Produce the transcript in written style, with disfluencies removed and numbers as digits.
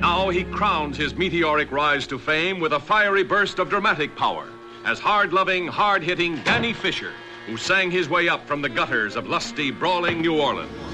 Now he crowns his meteoric rise to fame with a fiery burst of dramatic power as hard-loving, hard-hitting Danny Fisher, who sang his way up from the gutters of lusty, brawling New Orleans.